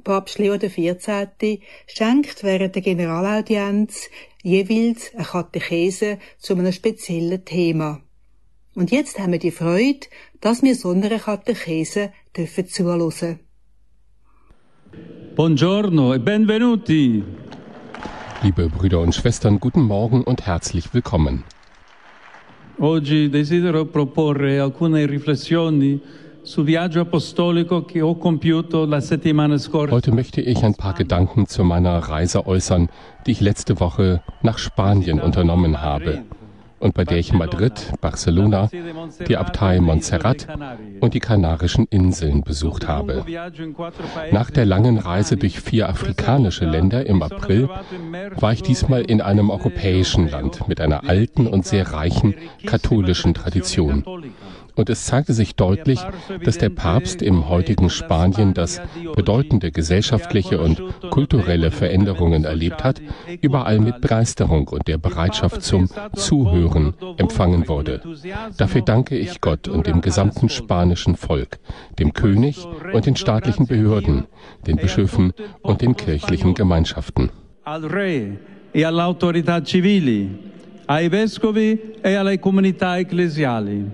Papst Leo XIV. Schenkt während der Generalaudienz jeweils eine Katechese zu einem speziellen Thema. Und jetzt haben wir die Freude, dass wir so einer Katechese zuhören dürfen. Buongiorno e benvenuti. Liebe Brüder und Schwestern, guten Morgen und herzlich willkommen. Oggi desidero proporre alcune riflessioni sul viaggio apostolico che ho compiuto la settimana scorsa. Heute möchte ich ein paar Gedanken zu meiner Reise äußern, die ich letzte Woche nach Spanien unternommen habe und bei der ich Madrid, Barcelona, die Abtei Montserrat und die Kanarischen Inseln besucht habe. Nach der langen Reise durch 4 afrikanische Länder im April war ich diesmal in einem europäischen Land mit einer alten und sehr reichen katholischen Tradition. Und es zeigte sich deutlich, dass der Papst im heutigen Spanien, das bedeutende gesellschaftliche und kulturelle Veränderungen erlebt hat, überall mit Begeisterung und der Bereitschaft zum Zuhören empfangen wurde. Dafür danke ich Gott und dem gesamten spanischen Volk, dem König und den staatlichen Behörden, den Bischöfen und den kirchlichen Gemeinschaften. Al re e alle autorità civili, ai vescovi e alle comunità ecclesiali.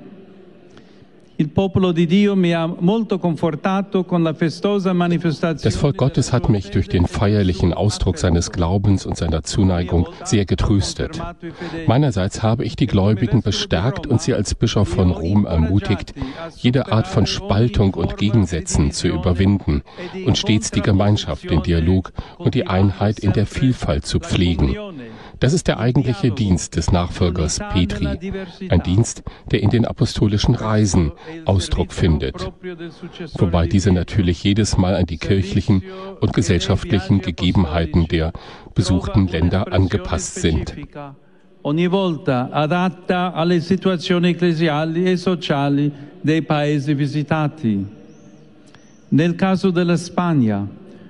Das Volk Gottes hat mich durch den feierlichen Ausdruck seines Glaubens und seiner Zuneigung sehr getröstet. Meinerseits habe ich die Gläubigen bestärkt und sie als Bischof von Rom ermutigt, jede Art von Spaltung und Gegensätzen zu überwinden und stets die Gemeinschaft, den Dialog und die Einheit in der Vielfalt zu pflegen. Das ist der eigentliche Dienst des Nachfolgers Petri, ein Dienst, der in den apostolischen Reisen Ausdruck findet, wobei diese natürlich jedes Mal an die kirchlichen und gesellschaftlichen Gegebenheiten der besuchten Länder angepasst sind. Ogni volta adatta alle situazioni ecclesiali e sociali dei paesi visitati. Nel caso della Spagna,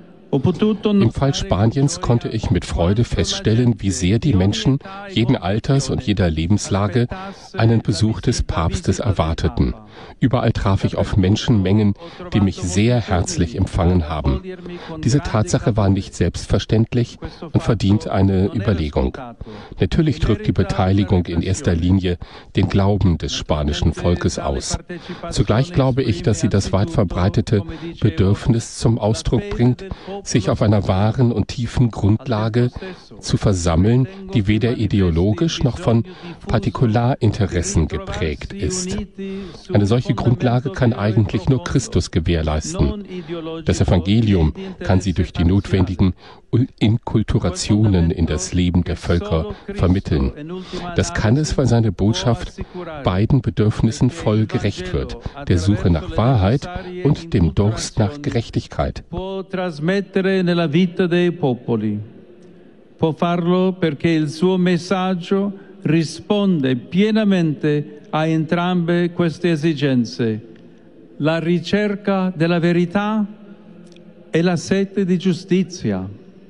im Fall Spaniens konnte ich mit Freude feststellen, wie sehr die Menschen jeden Alters und jeder Lebenslage einen Besuch des Papstes erwarteten. Überall traf ich auf Menschenmengen, die mich sehr herzlich empfangen haben. Diese Tatsache war nicht selbstverständlich und verdient eine Überlegung. Natürlich drückt die Beteiligung in erster Linie den Glauben des spanischen Volkes aus. Zugleich glaube ich, dass sie das weit verbreitete Bedürfnis zum Ausdruck bringt, sich auf einer wahren und tiefen Grundlage zu versammeln, die weder ideologisch noch von Partikularinteressen geprägt ist. Eine solche Grundlage kann eigentlich nur Christus gewährleisten. Das Evangelium kann sie durch die notwendigen Inkulturationen in das Leben der Völker vermitteln. Das kann es, weil seine Botschaft beiden Bedürfnissen voll gerecht wird, der Suche nach Wahrheit und dem Durst nach Gerechtigkeit. Nella vita dei popoli. Può farlo perché il suo messaggio risponde pienamente a entrambe queste esigenze: la ricerca della verità e la sete di giustizia.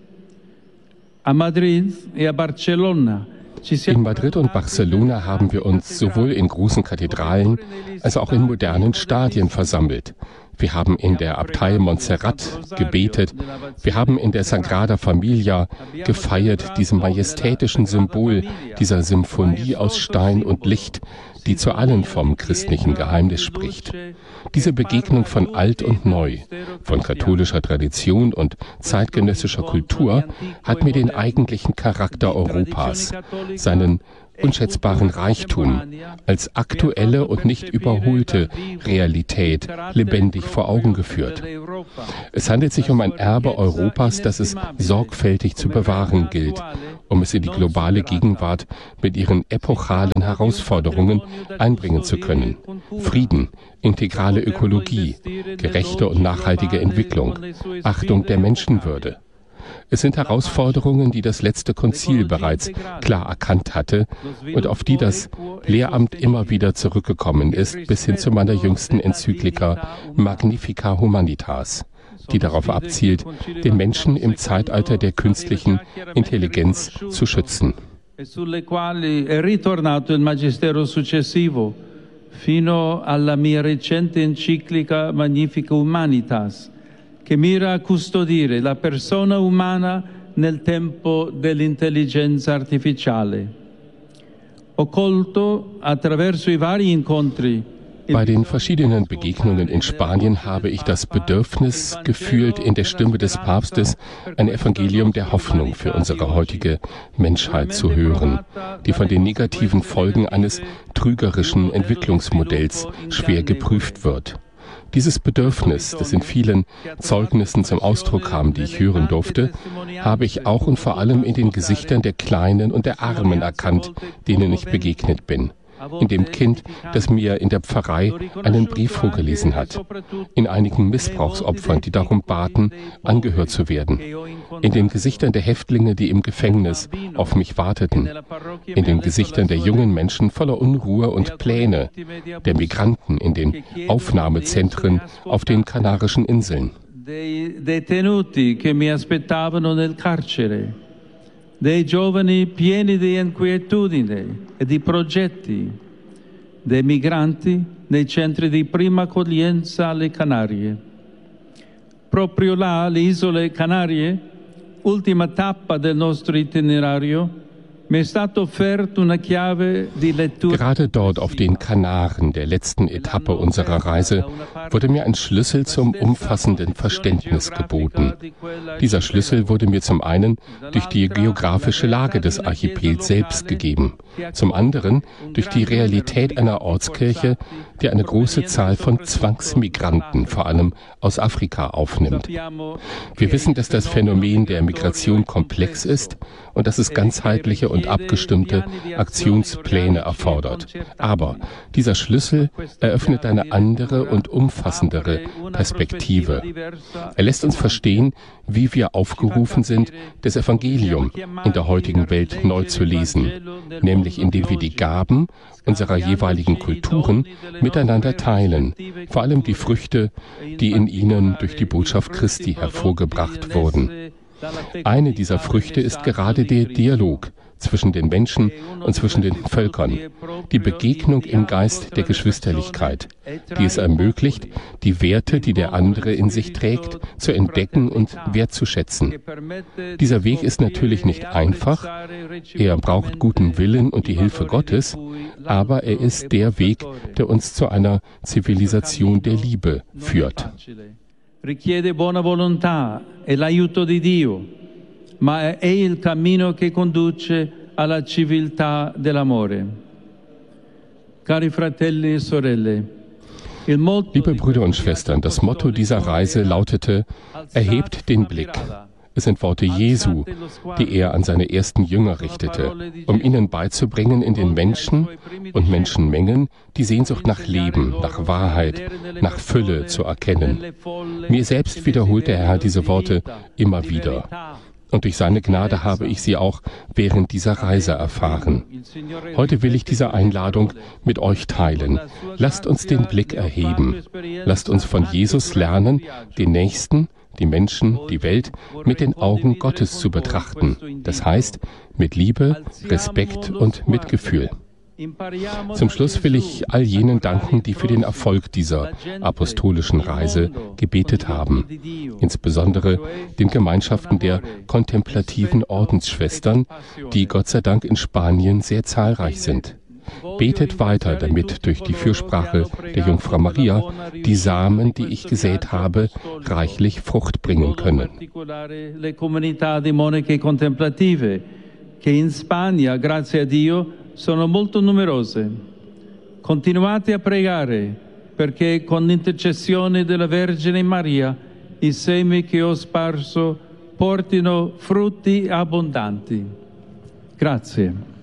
A Madrid e a Barcelona. In Madrid und Barcelona haben wir uns sowohl in großen Kathedralen als auch in modernen Stadien versammelt. Wir haben in der Abtei Montserrat gebetet. Wir haben in der Sagrada Familia gefeiert, diesem majestätischen Symbol dieser Symphonie aus Stein und Licht, die zu allen vom christlichen Geheimnis spricht. Diese Begegnung von Alt und Neu, von katholischer Tradition und zeitgenössischer Kultur hat mir den eigentlichen Charakter Europas, seinen unschätzbaren Reichtum als aktuelle und nicht überholte Realität lebendig vor Augen geführt. Es handelt sich um ein Erbe Europas, das es sorgfältig zu bewahren gilt, um es in die globale Gegenwart mit ihren epochalen Herausforderungen einbringen zu können. Frieden, integrale Ökologie, gerechte und nachhaltige Entwicklung, Achtung der Menschenwürde. Es sind Herausforderungen, die das letzte Konzil bereits klar erkannt hatte und auf die das Lehramt immer wieder zurückgekommen ist, bis hin zu meiner jüngsten Enzyklika Magnifica Humanitas, die darauf abzielt, den Menschen im Zeitalter der künstlichen Intelligenz zu schützen. Fino alla mia recente enciclica Magnifica Humanitas, che mira a custodire la persona umana nel tempo dell'intelligenza artificiale. Ho colto attraverso I vari incontri. Bei den verschiedenen Begegnungen in Spanien habe ich das Bedürfnis gefühlt, in der Stimme des Papstes ein Evangelium der Hoffnung für unsere heutige Menschheit zu hören, die von den negativen Folgen eines trügerischen Entwicklungsmodells schwer geprüft wird. Dieses Bedürfnis, das in vielen Zeugnissen zum Ausdruck kam, die ich hören durfte, habe ich auch und vor allem in den Gesichtern der Kleinen und der Armen erkannt, denen ich begegnet bin. In dem Kind, das mir in der Pfarrei einen Brief vorgelesen hat, in einigen Missbrauchsopfern, die darum baten, angehört zu werden, in den Gesichtern der Häftlinge, die im Gefängnis auf mich warteten, in den Gesichtern der jungen Menschen voller Unruhe und Pläne, der Migranten in den Aufnahmezentren auf den Kanarischen Inseln. Dei giovani pieni di inquietudine e di progetti, dei migranti nei centri di prima accoglienza alle Canarie. Proprio là, alle isole Canarie, ultima tappa del nostro itinerario, Gerade dort auf den Kanaren, der letzten Etappe unserer Reise, wurde mir ein Schlüssel zum umfassenden Verständnis geboten. Dieser Schlüssel wurde mir zum einen durch die geografische Lage des Archipels selbst gegeben, zum anderen durch die Realität einer Ortskirche, die eine große Zahl von Zwangsmigranten, vor allem aus Afrika, aufnimmt. Wir wissen, dass das Phänomen der Migration komplex ist und dass es ganzheitliche und abgestimmte Aktionspläne erfordert. Aber dieser Schlüssel eröffnet eine andere und umfassendere Perspektive. Er lässt uns verstehen, wie wir aufgerufen sind, das Evangelium in der heutigen Welt neu zu lesen, nämlich indem wir die Gaben unserer jeweiligen Kulturen miteinander teilen, vor allem die Früchte, die in ihnen durch die Botschaft Christi hervorgebracht wurden. Eine dieser Früchte ist gerade der Dialog zwischen den Menschen und zwischen den Völkern, die Begegnung im Geist der Geschwisterlichkeit, die es ermöglicht, die Werte, die der andere in sich trägt, zu entdecken und wertzuschätzen. Dieser Weg ist natürlich nicht einfach, er braucht guten Willen und die Hilfe Gottes, aber er ist der Weg, der uns zu einer Zivilisation der Liebe führt. Richiede buona volontà e l'aiuto di Dio, ma è il cammino che conduce alla civiltà dell'amore. Cari fratelli e sorelle, liebe Brüder und Schwestern, das Motto dieser Reise lautete: Erhebt den Blick. Es sind Worte Jesu, die er an seine ersten Jünger richtete, um ihnen beizubringen, in den Menschen und Menschenmengen die Sehnsucht nach Leben, nach Wahrheit, nach Fülle zu erkennen. Mir selbst wiederholt der Herr diese Worte immer wieder. Und durch seine Gnade habe ich sie auch während dieser Reise erfahren. Heute will ich diese Einladung mit euch teilen. Lasst uns den Blick erheben. Lasst uns von Jesus lernen, den Nächsten, die Menschen, die Welt mit den Augen Gottes zu betrachten. Das heißt, mit Liebe, Respekt und Mitgefühl. Zum Schluss will ich all jenen danken, die für den Erfolg dieser apostolischen Reise gebetet haben. Insbesondere den Gemeinschaften der kontemplativen Ordensschwestern, die Gott sei Dank in Spanien sehr zahlreich sind. Betet weiter, damit durch die Fürsprache der Jungfrau Maria die Samen, die ich gesät habe, reichlich Frucht bringen können. Le comunità di monache contemplative, che in Spagna, grazie a Dio, sono molto numerose. Continuate a pregare, perché con l'intercessione della Vergine Maria i semi che ho sparso portino frutti abbondanti. Grazie.